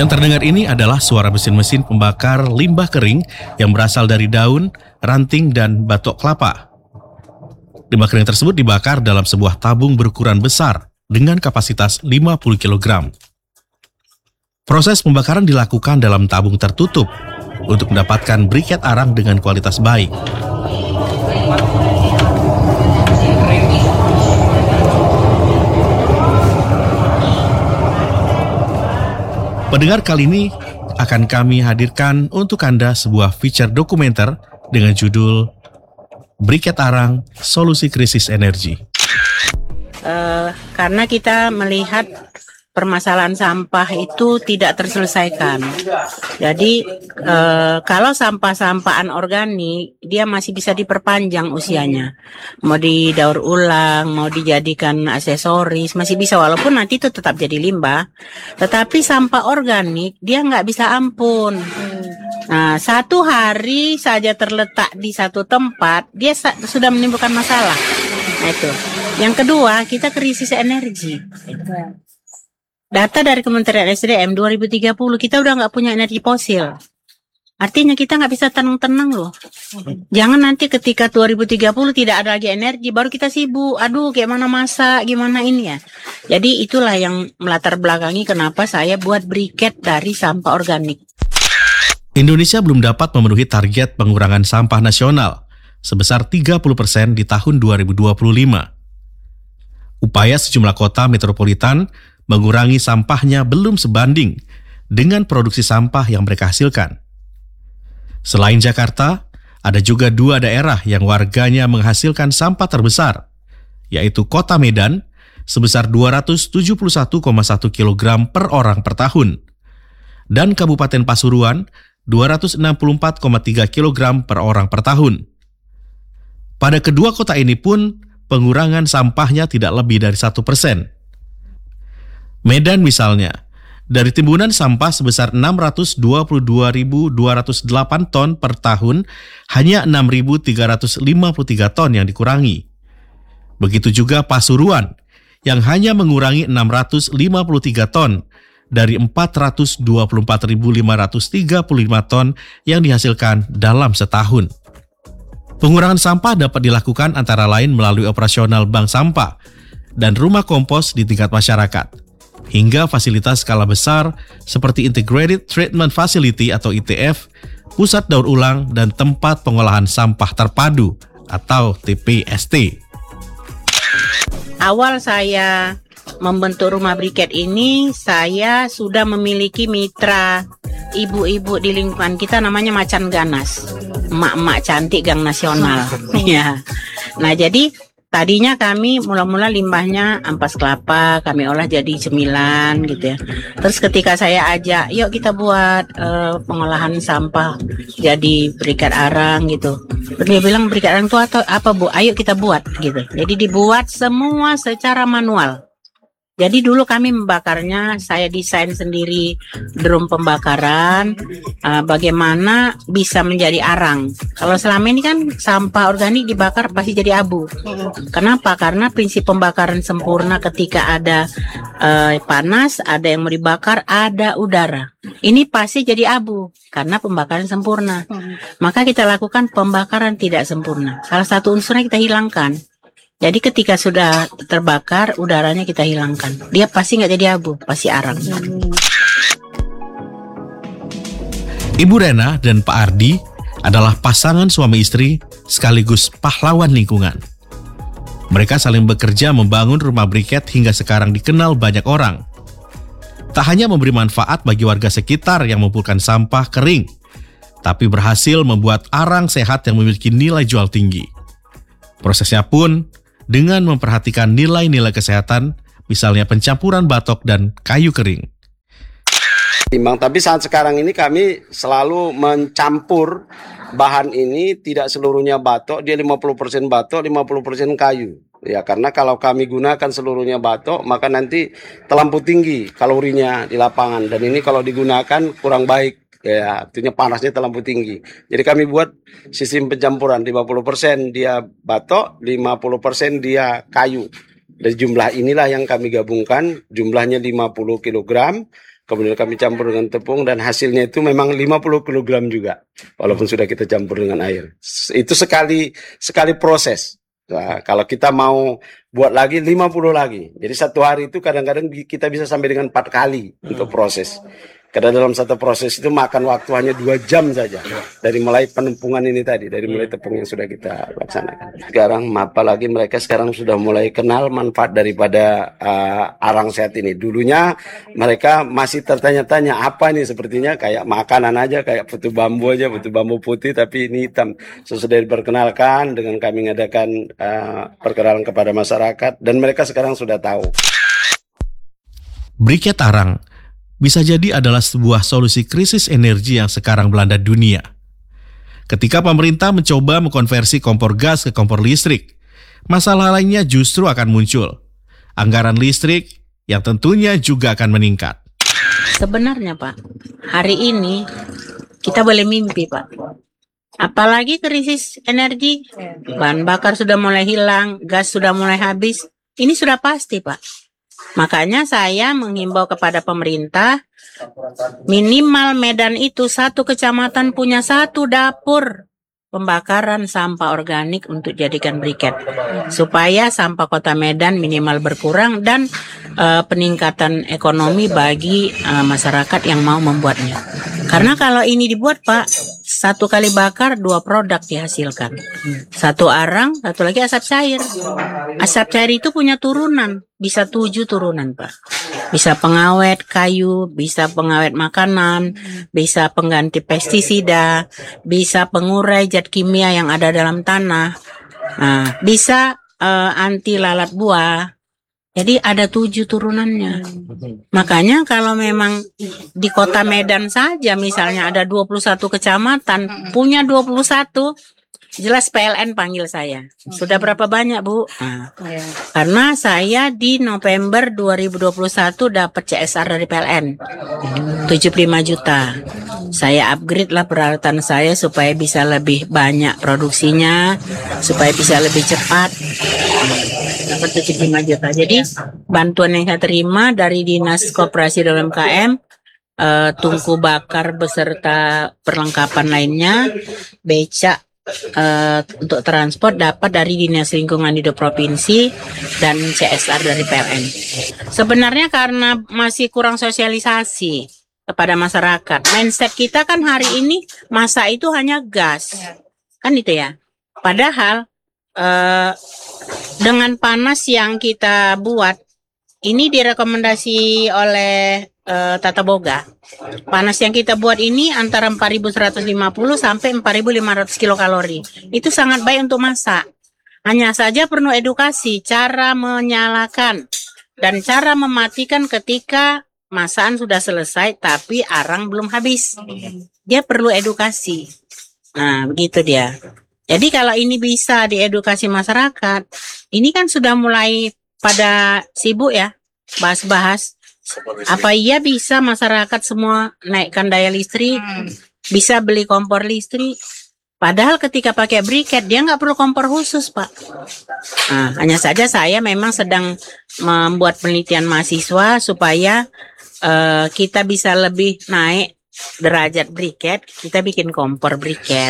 Yang terdengar ini adalah suara mesin-mesin pembakar limbah kering yang berasal dari daun, ranting, dan batok kelapa. Limbah kering tersebut dibakar dalam sebuah tabung berukuran besar dengan kapasitas 50 kg. Proses pembakaran dilakukan dalam tabung tertutup untuk mendapatkan briket arang dengan kualitas baik. Pendengar, kali ini akan kami hadirkan untuk Anda sebuah feature dokumenter dengan judul Briket Arang, Solusi Krisis Energi. Karena kita melihat permasalahan sampah itu tidak terselesaikan. Jadi kalau sampah-sampah anorganik dia masih bisa diperpanjang usianya. Mau didaur ulang, mau dijadikan aksesoris, masih bisa walaupun nanti itu tetap jadi limbah. Tetapi sampah organik dia nggak bisa ampun. Nah, 1 hari saja terletak di satu tempat, dia sudah menimbulkan masalah. Nah itu. Yang kedua, kita krisis energi. Data dari Kementerian SDM 2030, kita udah nggak punya energi fosil. Artinya kita nggak bisa tenang-tenang loh. Jangan nanti ketika 2030 tidak ada lagi energi, baru kita sibuk. Aduh, gimana masak, gimana ini ya. Jadi itulah yang melatar belakangi kenapa saya buat briket dari sampah organik. Indonesia belum dapat memenuhi target pengurangan sampah nasional sebesar 30% di tahun 2025. Upaya sejumlah kota metropolitan mengurangi sampahnya belum sebanding dengan produksi sampah yang mereka hasilkan. Selain Jakarta, ada juga 2 daerah yang warganya menghasilkan sampah terbesar, yaitu Kota Medan sebesar 271,1 kg per orang per tahun, dan Kabupaten Pasuruan 264,3 kg per orang per tahun. Pada kedua kota ini pun, pengurangan sampahnya tidak lebih dari 1%. Medan misalnya, dari timbunan sampah sebesar 622.208 ton per tahun, hanya 6.353 ton yang dikurangi. Begitu juga Pasuruan, yang hanya mengurangi 653 ton dari 424.535 ton yang dihasilkan dalam setahun. Pengurangan sampah dapat dilakukan antara lain melalui operasional bank sampah dan rumah kompos di tingkat masyarakat, hingga fasilitas skala besar seperti Integrated Treatment Facility atau ITF, pusat daur ulang, dan tempat pengolahan sampah terpadu atau TPST. Awal saya membentuk rumah briket ini, saya sudah memiliki mitra ibu-ibu di lingkungan kita namanya Macan Ganas, emak-emak cantik gang nasional. Ya. Nah jadi tadinya kami mula-mula limbahnya ampas kelapa, kami olah jadi cemilan gitu ya. Terus ketika saya ajak, yuk kita buat pengolahan sampah jadi briket arang gitu. Terus dia bilang briket arang itu atau apa Bu? Ayo kita buat gitu. Jadi dibuat semua secara manual. Jadi dulu kami membakarnya, saya desain sendiri drum pembakaran, bagaimana bisa menjadi arang. Kalau selama ini kan sampah organik dibakar pasti jadi abu. Kenapa? Karena prinsip pembakaran sempurna ketika ada panas, ada yang mau dibakar, ada udara. Ini pasti jadi abu karena pembakaran sempurna. Maka kita lakukan pembakaran tidak sempurna. Salah satu unsurnya kita hilangkan. Jadi ketika sudah terbakar, udaranya kita hilangkan. Dia pasti nggak jadi abu, pasti arang. Ibu Rena dan Pak Ardi adalah pasangan suami istri sekaligus pahlawan lingkungan. Mereka saling bekerja membangun rumah briket hingga sekarang dikenal banyak orang. Tak hanya memberi manfaat bagi warga sekitar yang mengumpulkan sampah kering, tapi berhasil membuat arang sehat yang memiliki nilai jual tinggi. Prosesnya pun dengan memperhatikan nilai-nilai kesehatan, misalnya pencampuran batok dan kayu kering. Tapi saat sekarang ini kami selalu mencampur bahan ini, tidak seluruhnya batok, dia 50% batok, 50% kayu. Ya, karena kalau kami gunakan seluruhnya batok, maka nanti terlampau tinggi kalorinya di lapangan. Dan ini kalau digunakan kurang baik. Ya, artinya panasnya terlalu tinggi. Jadi kami buat sistem pencampuran 50% dia batok, 50% dia kayu. Dari jumlah inilah yang kami gabungkan, jumlahnya 50 kg. kemudian kami campur dengan tepung dan hasilnya itu memang 50 kg juga, walaupun sudah kita campur dengan air. Itu sekali proses. Nah, kalau kita mau buat lagi 50 lagi. Jadi satu hari itu kadang-kadang kita bisa sampai dengan 4 kali untuk proses. Karena dalam satu proses itu makan waktu hanya 2 jam saja. Dari mulai penumpungan ini tadi, dari mulai tepung yang sudah kita laksanakan. Sekarang apalagi mereka sekarang sudah mulai kenal manfaat daripada arang sehat ini. Dulunya mereka masih tertanya-tanya apa nih, sepertinya kayak makanan aja, kayak putu bambu aja, putu bambu putih tapi ini hitam. Sesudah diperkenalkan dengan kami mengadakan perkenalan kepada masyarakat dan mereka sekarang sudah tahu. Briket arang bisa jadi adalah sebuah solusi krisis energi yang sekarang melanda dunia. Ketika pemerintah mencoba mengkonversi kompor gas ke kompor listrik, masalah lainnya justru akan muncul. Anggaran listrik yang tentunya juga akan meningkat. Sebenarnya Pak, hari ini kita boleh mimpi Pak. Apalagi krisis energi, bahan bakar sudah mulai hilang, gas sudah mulai habis. Ini sudah pasti Pak. Makanya saya menghimbau kepada pemerintah, minimal Medan itu satu kecamatan punya 1 dapur pembakaran sampah organik untuk jadikan briket. Supaya sampah kota Medan minimal berkurang dan peningkatan ekonomi bagi masyarakat yang mau membuatnya. Karena kalau ini dibuat Pak, 1 kali bakar 2 produk dihasilkan. 1 arang, 1 lagi asap cair. Asap cair itu punya turunan, bisa 7 turunan Pak. Bisa pengawet kayu, bisa pengawet makanan, bisa pengganti pestisida, bisa pengurai zat kimia yang ada dalam tanah, nah, bisa anti lalat buah. Jadi ada 7 turunannya. Makanya kalau memang di kota Medan saja misalnya ada 21 kecamatan, punya 21, jelas PLN panggil saya. Sudah berapa banyak Bu? Nah, karena saya di November 2021 dapat CSR dari PLN 75 juta. Saya upgrade lah peralatan saya supaya bisa lebih banyak produksinya, supaya bisa lebih cepat. Dapat 75 juta. Jadi bantuan yang saya terima dari Dinas Koperasi dan UMKM, tungku bakar beserta perlengkapan lainnya, becak untuk transport dapat dari Dinas Lingkungan Hidup Provinsi dan CSR dari PLN. Sebenarnya karena masih kurang sosialisasi kepada masyarakat. Mindset kita kan hari ini masa itu hanya gas, kan itu ya. Padahal dengan panas yang kita buat, ini direkomendasi oleh Tata Boga. Panas yang kita buat ini antara 4.150 sampai 4.500 kilokalori. Itu sangat baik untuk masak. Hanya saja perlu edukasi cara menyalakan dan cara mematikan ketika masakan sudah selesai tapi arang belum habis. Dia perlu edukasi. Nah, begitu dia. Jadi kalau ini bisa diedukasi masyarakat, ini kan sudah mulai pada sibuk ya, bahas-bahas. Apa iya bisa masyarakat semua naikkan daya listrik, bisa beli kompor listrik. Padahal ketika pakai briket, dia nggak perlu kompor khusus, Pak. Nah, hanya saja saya memang sedang membuat penelitian mahasiswa supaya kita bisa lebih naik derajat briket, kita bikin kompor briket.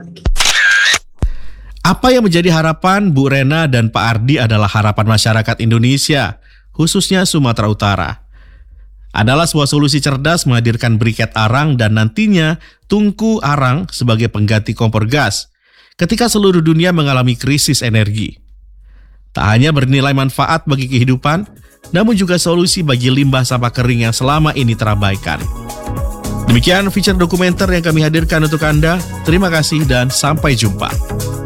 Apa yang menjadi harapan Bu Rena dan Pak Ardi adalah harapan masyarakat Indonesia, khususnya Sumatera Utara. Adalah sebuah solusi cerdas menghadirkan briket arang dan nantinya tungku arang sebagai pengganti kompor gas ketika seluruh dunia mengalami krisis energi. Tak hanya bernilai manfaat bagi kehidupan, namun juga solusi bagi limbah sampah kering yang selama ini terabaikan. Demikian feature dokumenter yang kami hadirkan untuk Anda. Terima kasih dan sampai jumpa.